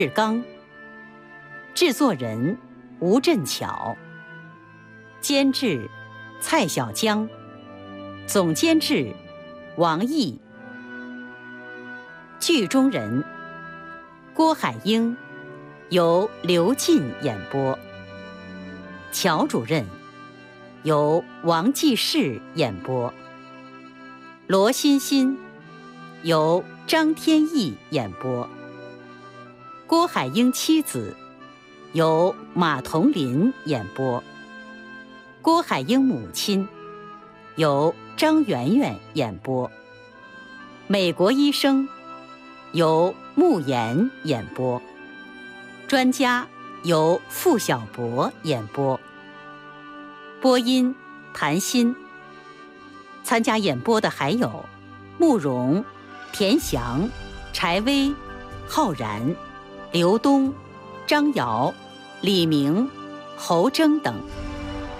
志刚，制作人吴振巧，监制蔡小江，总监制王毅。剧中人郭海英由刘进演播，乔主任由王继世演播，罗欣欣由张天翼演播，郭海英妻子由马桐林演播，郭海英母亲由张媛媛演播，美国医生由穆言演播，专家由付小博演播，播音谭鑫。参加演播的还有慕容、田翔、柴薇、浩然、刘东、张瑶、李明、侯征等。